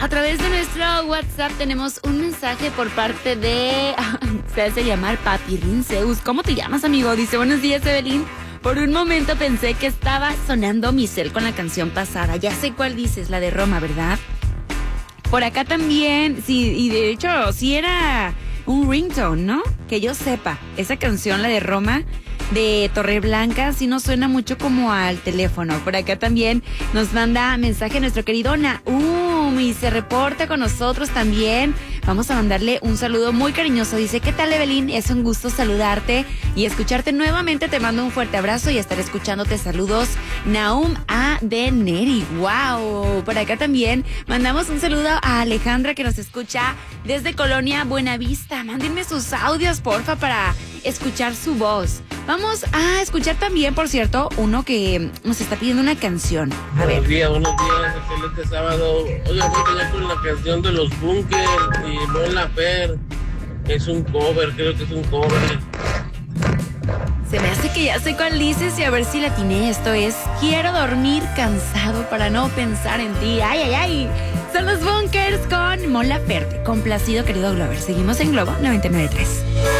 A través de nuestro WhatsApp tenemos un mensaje por parte de... se hace llamar Papi Rinceus. ¿Cómo te llamas, amigo? Dice, buenos días, Evelyn. Por un momento pensé que estaba sonando mi cel con la canción pasada. Ya sé cuál dices, la de Roma, ¿verdad? Por acá también, sí, y de hecho, sí era un ringtone, ¿no? Que yo sepa, esa canción, la de Roma, de Torreblanca, sí nos suena mucho como al teléfono. Por acá también nos manda mensaje nuestro querido Naum y se reporta con nosotros también. Vamos a mandarle un saludo muy cariñoso. Dice, ¿qué tal, Evelyn? Es un gusto saludarte y escucharte nuevamente. Te mando un fuerte abrazo y estaré escuchándote. Saludos, Naum A. de Neri. ¡Wow! Por acá también mandamos un saludo a Alejandra que nos escucha desde Colonia Buenavista. Mándenme sus audios, porfa, para escuchar su voz. Vamos a escuchar también, por cierto, uno que nos está pidiendo una canción. A ver. Buenos días, excelente sábado. Oiga, voy a con la canción de los Bunkers y Mon Laferte. Es un cover, creo que es un cover. Se me hace que ya sé cuál dices y a ver si la atiné. Esto es Quiero dormir cansado para no pensar en ti. ¡Ay, ay, ay! Son los Bunkers con Mon Laferte. Complacido, querido Glover. Seguimos en Globo 99.3.